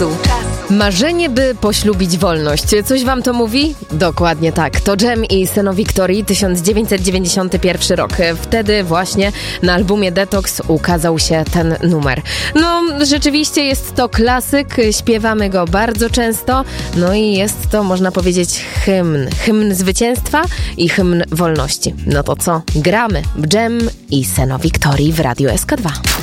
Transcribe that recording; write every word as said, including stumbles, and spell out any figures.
Marzenie, by poślubić wolność. Coś wam to mówi? Dokładnie tak. To Dżem i Seno Victorii, tysiąc dziewięćset dziewięćdziesiąty pierwszy rok. Wtedy właśnie na albumie Detox ukazał się ten numer. No, rzeczywiście jest to klasyk, śpiewamy go bardzo często, no i jest to, można powiedzieć, hymn. Hymn zwycięstwa i hymn wolności. No to co? Gramy Dżem i Seno Victorii w Radiu S K dwa.